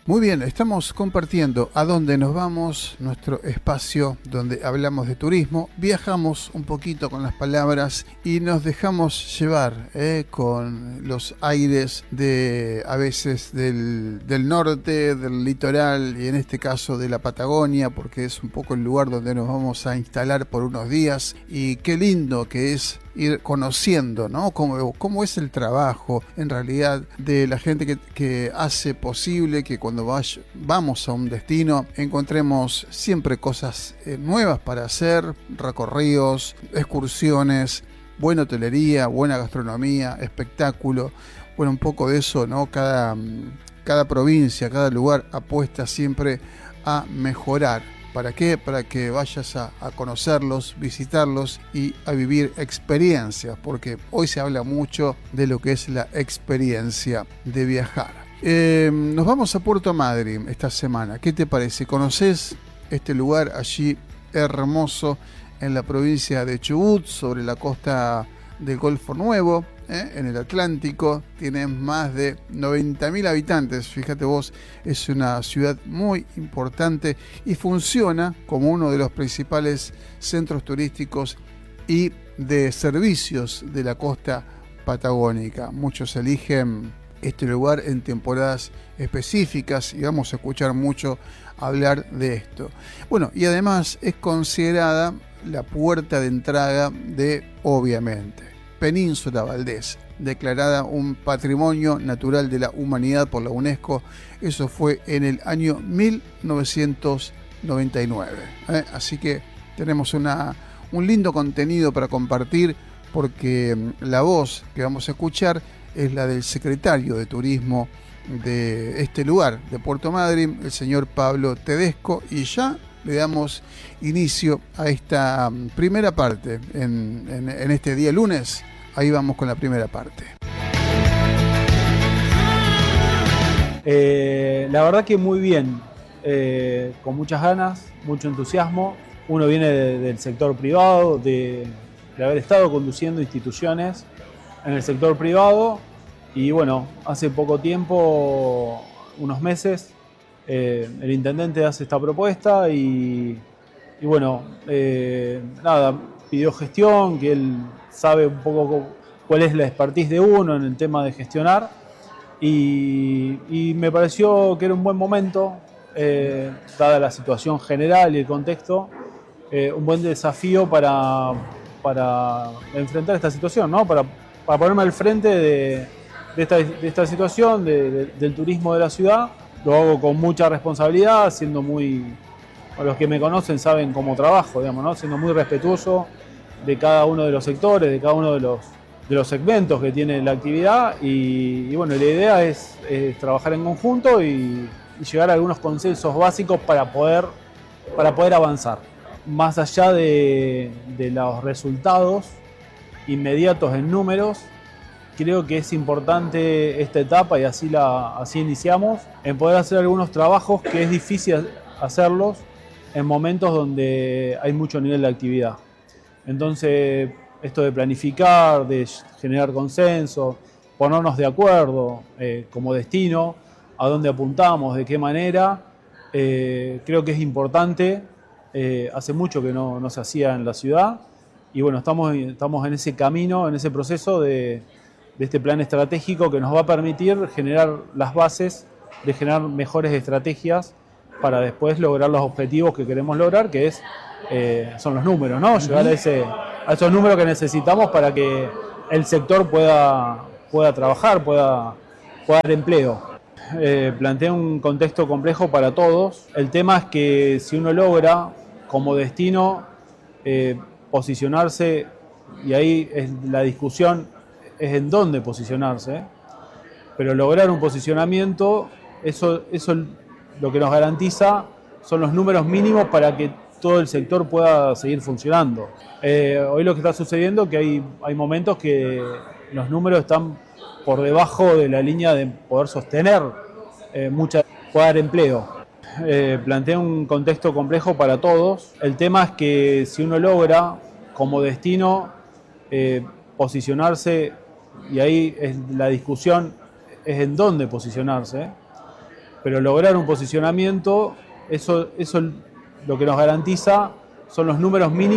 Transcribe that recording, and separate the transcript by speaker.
Speaker 1: Muy bien, estamos compartiendo a dónde nos vamos, nuestro espacio donde hablamos de turismo, viajamos un poquito con las palabras y nos dejamos llevar con los aires de a veces del norte, del litoral y en este caso de la Patagonia, porque es un poco el lugar donde nos vamos a instalar por unos días y qué lindo que es ir conociendo, ¿no? Cómo es el trabajo en realidad de la gente que hace posible que cuando vamos a un destino encontremos siempre cosas nuevas para hacer, recorridos, excursiones, buena hotelería, buena gastronomía, espectáculo. Bueno, un poco de eso, ¿no? Cada provincia, cada lugar apuesta siempre a mejorar. ¿Para qué? Para que vayas a conocerlos, visitarlos y a vivir experiencias, porque hoy se habla mucho de lo que es la experiencia de viajar. Nos vamos a Puerto Madryn esta semana. ¿Qué te parece? ¿Conoces este lugar allí hermoso en la provincia de Chubut, sobre la costa del Golfo Nuevo? En el Atlántico, tiene más de 90.000 habitantes, fíjate vos, es una ciudad muy importante y funciona como uno de los principales centros turísticos y de servicios de la costa patagónica. Muchos eligen este lugar en temporadas específicas y vamos a escuchar mucho hablar de esto. Bueno, y además es considerada la puerta de entrada de, obviamente, Península Valdés, declarada un Patrimonio Natural de la Humanidad por la UNESCO. Eso fue en el año 1999. Así que tenemos un lindo contenido para compartir, porque la voz que vamos a escuchar es la del secretario de Turismo de este lugar, de Puerto Madryn, el señor Pablo Tedesco, y ya le damos inicio a esta primera parte en este día lunes. Ahí vamos con la primera parte.
Speaker 2: La verdad que muy bien, con muchas ganas, mucho entusiasmo. Uno viene del sector privado, de haber estado conduciendo instituciones en el sector privado y bueno, hace poco tiempo, unos meses, el intendente hace esta propuesta y bueno, nada, pidió gestión, que él sabe un poco cuál es la expertise de uno en el tema de gestionar y me pareció que era un buen momento, dada la situación general y el contexto, un buen desafío para enfrentar esta situación, ¿no? Para ponerme al frente de esta situación del turismo de la ciudad. Lo hago con mucha responsabilidad, siendo los que me conocen saben cómo trabajo, digamos, ¿no? Siendo muy respetuoso de cada uno de los sectores, de cada uno de los segmentos que tiene la actividad y bueno, la idea es trabajar en conjunto y llegar a algunos consensos básicos para poder avanzar. Más allá de los resultados inmediatos en números, creo que es importante esta etapa, y así iniciamos, en poder hacer algunos trabajos que es difícil hacerlos en momentos donde hay mucho nivel de actividad. Entonces, esto de planificar, de generar consenso, ponernos de acuerdo como destino, a dónde apuntamos, de qué manera, creo que es importante. Hace mucho que no se hacía en la ciudad y bueno, estamos en ese camino, en ese proceso de este plan estratégico que nos va a permitir generar las bases de generar mejores estrategias para después lograr los objetivos que queremos lograr, que son los números, ¿no? Llegar a esos números que necesitamos para que el sector pueda trabajar, pueda dar empleo. Plantea un contexto complejo para todos. El tema es que si uno logra como destino posicionarse, y ahí la discusión es en dónde posicionarse, pero lograr un posicionamiento, eso lo que nos garantiza son los números mínimos para que todo el sector pueda seguir funcionando. Hoy lo que está sucediendo es que hay momentos que los números están por debajo de la línea de poder sostener poder dar empleo. Plantea un contexto complejo para todos. El tema es que si uno logra como destino posicionarse, y ahí la discusión es en dónde posicionarse, pero lograr un posicionamiento, eso lo que nos garantiza son los números mínimos